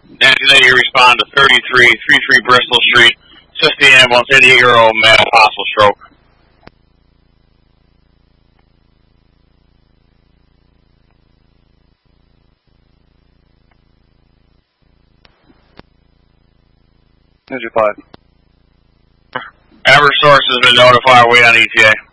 And you respond to 33 Bristol Street, assist the ambulance, 88-year-old male, possible stroke. Here's your 5. Average source has been notified, wait on ETA.